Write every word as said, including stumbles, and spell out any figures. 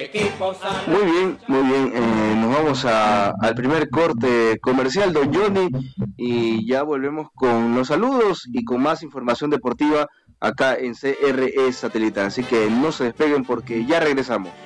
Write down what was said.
Muy bien, muy bien. Eh, nos vamos a, al primer corte comercial, don Johnny, y ya volvemos con los saludos y con más información deportiva acá en C R E Satelital. Así que no se despeguen porque ya regresamos.